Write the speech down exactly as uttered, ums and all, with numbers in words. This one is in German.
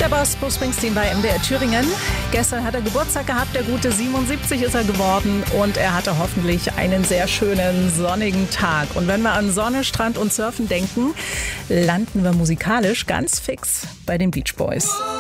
Der Boss Bruce Springsteen bei M D R Thüringen. Gestern hat er Geburtstag gehabt, der gute siebenundsiebzig ist er geworden und er hatte hoffentlich einen sehr schönen sonnigen Tag. Und wenn wir an Sonne, Strand und Surfen denken, landen wir musikalisch ganz fix bei den Beach Boys.